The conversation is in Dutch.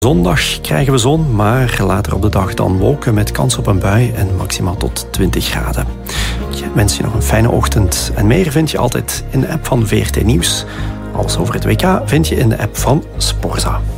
Zondag krijgen we zon, maar later op de dag dan wolken met kans op een bui en maximaal tot 20 graden. Ik wens je nog een fijne ochtend. En meer vind je altijd in de app van VRT Nieuws. Alles over het WK vind je in de app van Sporza.